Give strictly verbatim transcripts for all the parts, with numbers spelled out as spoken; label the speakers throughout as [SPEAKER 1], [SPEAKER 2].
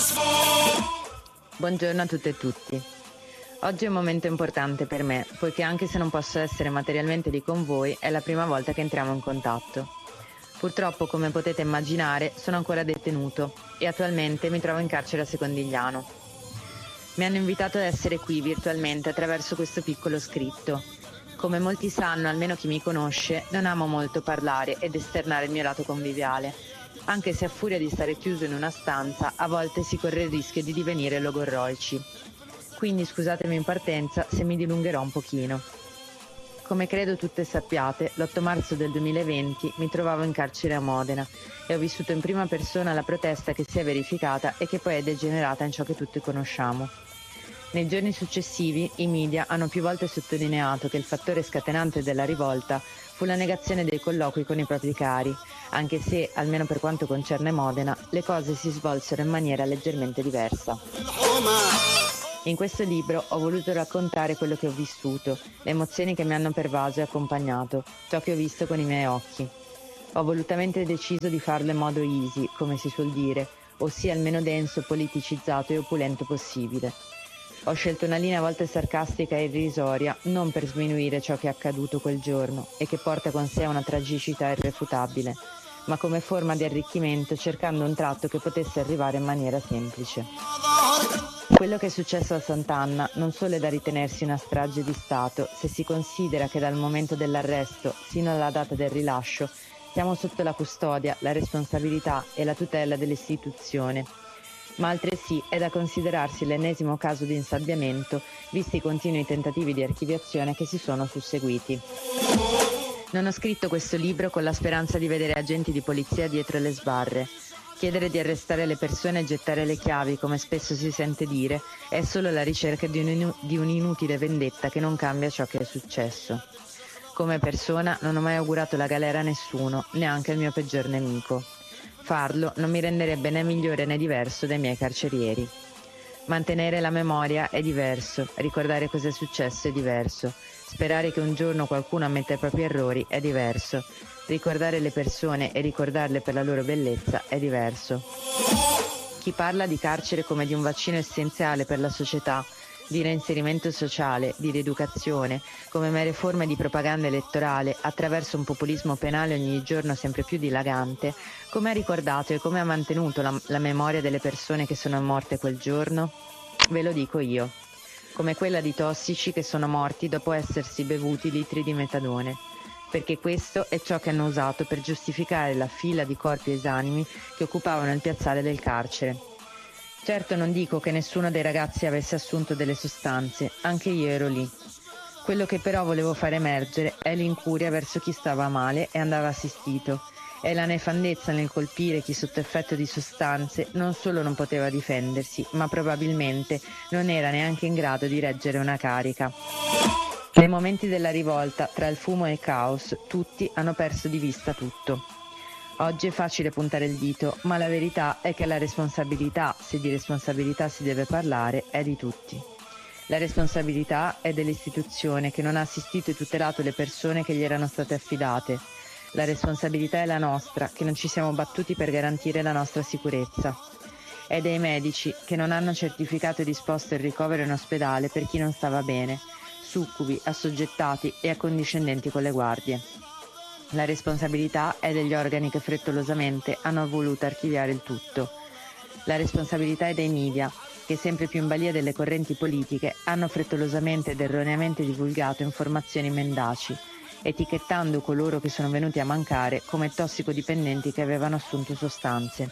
[SPEAKER 1] Buongiorno a tutte e tutti. Oggi è un momento importante per me, poiché anche se non posso essere materialmente lì con voi, è la prima volta che entriamo in contatto. Purtroppo, come potete immaginare, sono ancora detenuto e attualmente mi trovo in carcere a Secondigliano. Mi hanno invitato ad essere qui virtualmente attraverso questo piccolo scritto. Come molti sanno, almeno chi mi conosce, non amo molto parlare ed esternare il mio lato conviviale, anche se a furia di stare chiuso in una stanza, a volte si corre il rischio di divenire logorroici. Quindi scusatemi in partenza se mi dilungherò un pochino. Come credo tutte sappiate, l'otto marzo del duemilaventi mi trovavo in carcere a Modena e ho vissuto in prima persona la protesta che si è verificata e che poi è degenerata in ciò che tutti conosciamo. Nei giorni successivi i media hanno più volte sottolineato che il fattore scatenante della rivolta fu la negazione dei colloqui con i propri cari, anche se, almeno per quanto concerne Modena, le cose si svolsero in maniera leggermente diversa. In questo libro ho voluto raccontare quello che ho vissuto, le emozioni che mi hanno pervaso e accompagnato, ciò che ho visto con i miei occhi. Ho volutamente deciso di farlo in modo easy, come si suol dire, ossia il meno denso, politicizzato e opulento possibile. Ho scelto una linea a volte sarcastica e irrisoria, non per sminuire ciò che è accaduto quel giorno e che porta con sé una tragicità irrefutabile, ma come forma di arricchimento cercando un tratto che potesse arrivare in maniera semplice. Quello che è successo a Sant'Anna non solo è da ritenersi una strage di Stato, se si considera che dal momento dell'arresto sino alla data del rilascio siamo sotto la custodia, la responsabilità e la tutela dell'istituzione, ma altresì è da considerarsi l'ennesimo caso di insabbiamento, visti i continui tentativi di archiviazione che si sono susseguiti. Non ho scritto questo libro con la speranza di vedere agenti di polizia dietro le sbarre. Chiedere di arrestare le persone e gettare le chiavi, come spesso si sente dire, è solo la ricerca di, un, di un'inutile vendetta che non cambia ciò che è successo. Come persona non ho mai augurato la galera a nessuno, neanche al mio peggior nemico. Farlo non mi renderebbe né migliore né diverso dai miei carcerieri. Mantenere la memoria è diverso, ricordare cosa è successo è diverso, sperare che un giorno qualcuno ammetta i propri errori è diverso, ricordare le persone e ricordarle per la loro bellezza è diverso. Chi parla di carcere come di un vaccino essenziale per la società, di reinserimento sociale, di rieducazione, come mere forme di propaganda elettorale attraverso un populismo penale ogni giorno sempre più dilagante, come ha ricordato e come ha mantenuto la, la memoria delle persone che sono morte quel giorno? Ve lo dico io, come quella di tossici che sono morti dopo essersi bevuti litri di metadone, perché questo è ciò che hanno usato per giustificare la fila di corpi esanimi che occupavano il piazzale del carcere. Certo non dico che nessuno dei ragazzi avesse assunto delle sostanze, anche io ero lì. Quello che però volevo far emergere è l'incuria verso chi stava male e andava assistito, è la nefandezza nel colpire chi sotto effetto di sostanze non solo non poteva difendersi, ma probabilmente non era neanche in grado di reggere una carica. Nei momenti della rivolta, tra il fumo e il caos, tutti hanno perso di vista tutto. Oggi è facile puntare il dito, ma la verità è che la responsabilità, se di responsabilità si deve parlare, è di tutti. La responsabilità è dell'istituzione che non ha assistito e tutelato le persone che gli erano state affidate. La responsabilità è la nostra, che non ci siamo battuti per garantire la nostra sicurezza. È dei medici che non hanno certificato e disposto il ricovero in ospedale per chi non stava bene, succubi, assoggettati e accondiscendenti con le guardie. La responsabilità è degli organi che frettolosamente hanno voluto archiviare il tutto. La responsabilità è dei media, che sempre più in balia delle correnti politiche hanno frettolosamente ed erroneamente divulgato informazioni mendaci, etichettando coloro che sono venuti a mancare come tossicodipendenti che avevano assunto sostanze.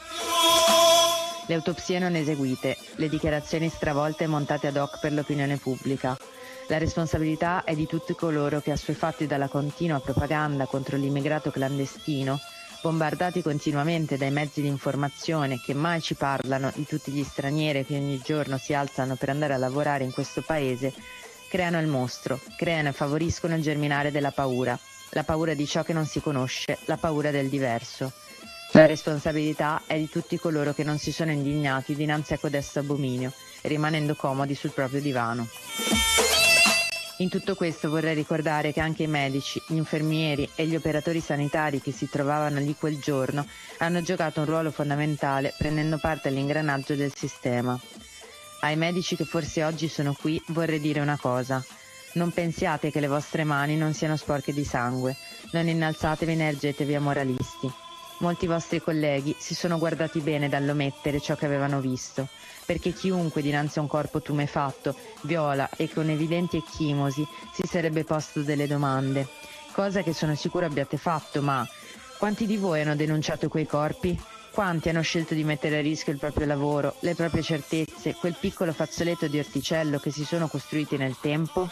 [SPEAKER 1] Le autopsie non eseguite, le dichiarazioni stravolte e montate ad hoc per l'opinione pubblica. La responsabilità è di tutti coloro che, assuefatti dalla continua propaganda contro l'immigrato clandestino, bombardati continuamente dai mezzi di informazione che mai ci parlano di tutti gli stranieri che ogni giorno si alzano per andare a lavorare in questo paese, creano il mostro, creano e favoriscono il germinare della paura, la paura di ciò che non si conosce, la paura del diverso. La responsabilità è di tutti coloro che non si sono indignati dinanzi a codesto abominio, rimanendo comodi sul proprio divano. In tutto questo vorrei ricordare che anche i medici, gli infermieri e gli operatori sanitari che si trovavano lì quel giorno hanno giocato un ruolo fondamentale prendendo parte all'ingranaggio del sistema. Ai medici che forse oggi sono qui vorrei dire una cosa. Non pensiate che le vostre mani non siano sporche di sangue, non innalzatevi né ergetevi a moralisti. Molti vostri colleghi si sono guardati bene dall'omettere ciò che avevano visto, perché chiunque dinanzi a un corpo tumefatto, viola e con evidenti ecchimosi si sarebbe posto delle domande, cosa che sono sicuro abbiate fatto, ma quanti di voi hanno denunciato quei corpi? Quanti hanno scelto di mettere a rischio il proprio lavoro, le proprie certezze, quel piccolo fazzoletto di orticello che si sono costruiti nel tempo?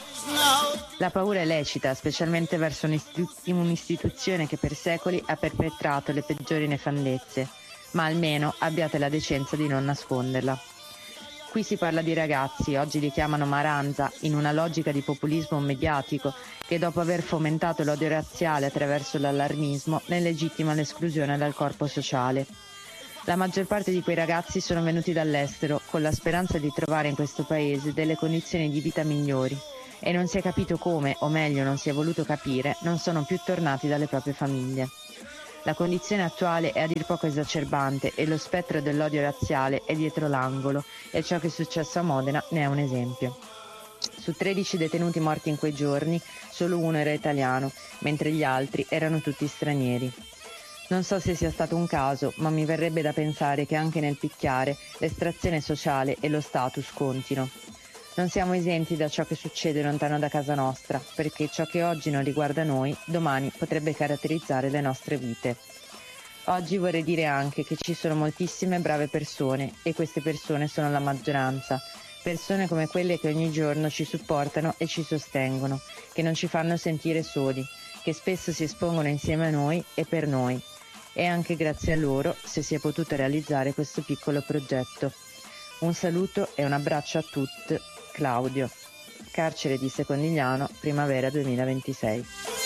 [SPEAKER 1] La paura è lecita, specialmente verso un'istitu- un'istituzione che per secoli ha perpetrato le peggiori nefandezze, ma almeno abbiate la decenza di non nasconderla. Qui si parla di ragazzi, oggi li chiamano maranza, in una logica di populismo mediatico che dopo aver fomentato l'odio razziale attraverso l'allarmismo ne legittima l'esclusione dal corpo sociale. La maggior parte di quei ragazzi sono venuti dall'estero con la speranza di trovare in questo paese delle condizioni di vita migliori e non si è capito come, o meglio non si è voluto capire, non sono più tornati dalle proprie famiglie. La condizione attuale è a dir poco esacerbante e lo spettro dell'odio razziale è dietro l'angolo e ciò che è successo a Modena ne è un esempio. Su tredici detenuti morti in quei giorni, solo uno era italiano, mentre gli altri erano tutti stranieri. Non so se sia stato un caso, ma mi verrebbe da pensare che anche nel picchiare l'estrazione sociale e lo status contino. Non siamo esenti da ciò che succede lontano da casa nostra, perché ciò che oggi non riguarda noi, domani potrebbe caratterizzare le nostre vite. Oggi vorrei dire anche che ci sono moltissime brave persone e queste persone sono la maggioranza. Persone come quelle che ogni giorno ci supportano e ci sostengono, che non ci fanno sentire soli, che spesso si espongono insieme a noi e per noi. E anche grazie a loro se si è potuto realizzare questo piccolo progetto. Un saluto e un abbraccio a tutti, Claudio. Carcere di Secondigliano, primavera duemilaventisei.